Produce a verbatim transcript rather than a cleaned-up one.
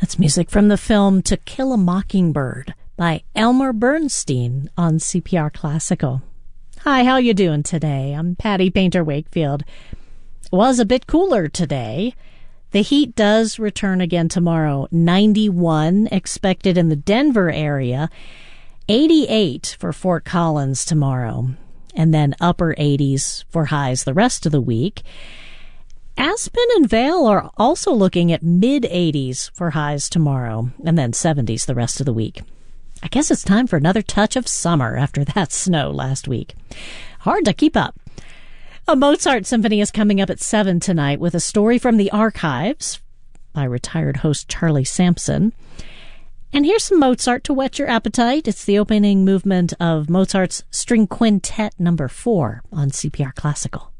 That's music from the film To Kill a Mockingbird by Elmer Bernstein on C P R Classical. Hi, how you doing today? I'm Patty Painter Wakefield. It was a bit cooler today. The heat does return again tomorrow. ninety-one expected in the Denver area. eighty-eight for Fort Collins tomorrow. And then upper eighties for highs the rest of the week. Aspen and Vail are also looking at mid-eighties for highs tomorrow, and then seventies the rest of the week. I guess it's time for another touch of summer after that snow last week. Hard to keep up. A Mozart Symphony is coming up at seven tonight with a story from the archives by retired host Charlie Sampson. And here's some Mozart to whet your appetite. It's the opening movement of Mozart's String Quintet number four on C P R Classical.